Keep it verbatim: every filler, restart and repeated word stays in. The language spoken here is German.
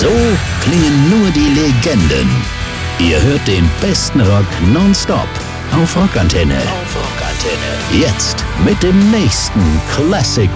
So klingen nur die Legenden. Ihr hört den besten Rock nonstop auf Rockantenne. Auf Rockantenne. Jetzt mit dem nächsten Classic